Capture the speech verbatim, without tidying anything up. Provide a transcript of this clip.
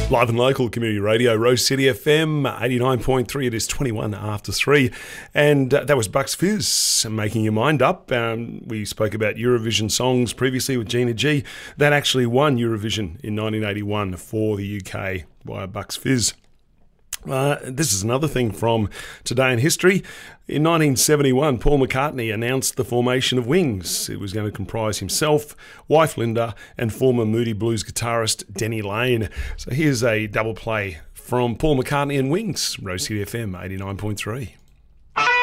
Live and local community radio, Rose City F M, eighty-nine point three. It is twenty-one after three. And uh, that was Bucks Fizz, Making Your Mind Up. Um, we spoke about Eurovision songs previously with Gina G. That actually won Eurovision in nineteen eighty-one for the U K by Bucks Fizz. Uh, this is another thing from today in history. In nineteen seventy-one, Paul McCartney announced the formation of Wings. It was going to comprise himself, wife Linda, and former Moody Blues guitarist Denny Laine. So here's a double play from Paul McCartney and Wings, Rose City F M eighty-nine point three.